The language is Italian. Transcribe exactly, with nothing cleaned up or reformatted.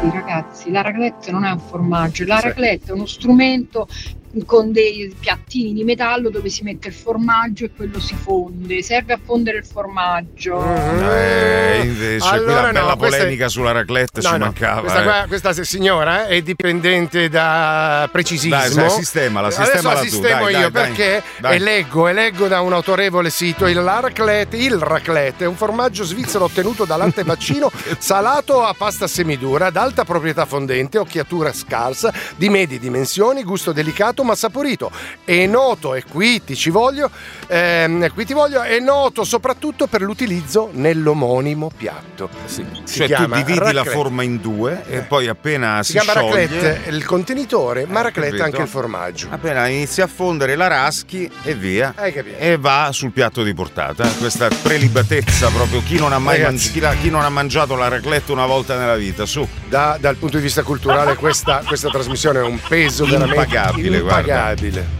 ragazzi, ragazzi, la raclette non è un formaggio, la sì. raclette è uno strumento con dei piattini di metallo dove si mette il formaggio e quello si fonde, serve a fondere il formaggio. Eh, invece allora, qui la bella no, polemica è... sulla raclette no, ci no, mancava. Questa, eh. qua, questa signora è dipendente da precisismo. Dai, la sistema, la sistema Adesso la la sistemo tu. Dai, io dai, perché dai. E leggo, e leggo da un autorevole sito il raclette, il raclette è un formaggio svizzero ottenuto da latte vaccino salato a pasta semidura, ad alta proprietà fondente, occhiatura scarsa, di medie dimensioni, gusto delicato ma saporito. È noto, e qui ti ci voglio, ehm, qui ti voglio, è noto soprattutto per l'utilizzo nell'omonimo piatto. Sì. Si Cioè chiama tu dividi raclette. la forma in due e poi appena si, si chiama scioglie raclette il contenitore, ma eh, raclette capito. anche il formaggio. Appena inizia a fondere la raschi e via. Hai capito? E va sul piatto di portata. Questa prelibatezza proprio, chi non ha mai Ragazzi, mangi- chi, la- chi non ha mangiato la raclette una volta nella vita, su. Da, dal punto di vista culturale questa, questa trasmissione è un peso veramente Impagabile, guarda. impagabile.